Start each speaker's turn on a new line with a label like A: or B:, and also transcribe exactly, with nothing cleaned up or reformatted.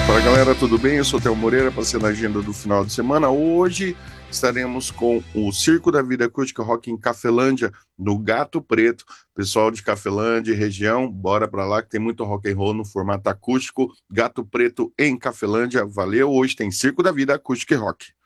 A: Fala galera, tudo bem? Eu sou o Theo Moreira, passei na agenda do final de semana. Hoje estaremos com o Circo da Vida Acústica Rock em Cafelândia, no Gato Preto. Pessoal de Cafelândia e região, bora pra lá que tem muito rock and roll no formato acústico. Gato Preto em Cafelândia, valeu! Hoje tem Circo da Vida Acústica e Rock.